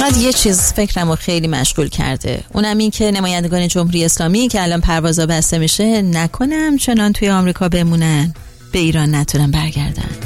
فقط یه چیز فکرمو خیلی مشغول کرده، اونم این که نمایندگان جمهوری اسلامی که الان پروازا بسته میشه نکنم چنان توی آمریکا بمونن به ایران نتونن برگردن.